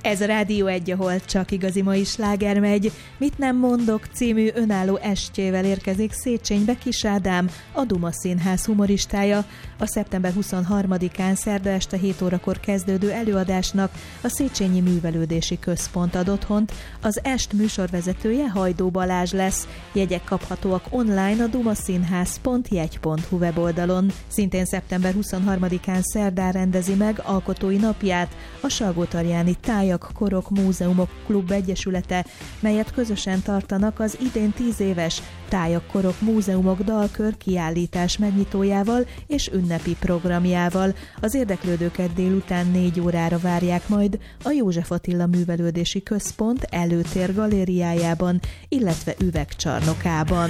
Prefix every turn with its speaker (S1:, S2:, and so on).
S1: Ez a Rádió 1, ahol csak igazi mai sláger megy. Mit nem mondok című önálló estjével érkezik Széchenyibe Kis Ádám, a Duma Színház humoristája. A szeptember 23-án szerda este 7 órakor kezdődő előadásnak a Széchenyi Művelődési Központ ad otthont. Az est műsorvezetője Hajdó Balázs lesz. Jegyek kaphatóak online a dumaszínház.jegy.hu weboldalon. Szintén szeptember 23-án szerdán rendezi meg alkotói napját a Salgótarjáni Tájak Korok Múzeumok Klub Egyesülete, melyet közösen tartanak az idén 10 éves Tájak Korok Múzeumok dalkör kiállítás megnyitójával és ünnepi programjával. Az érdeklődőket délután 4 órára várják majd a József Attila Művelődési Központ előtér galériájában, illetve üvegcsarnokában.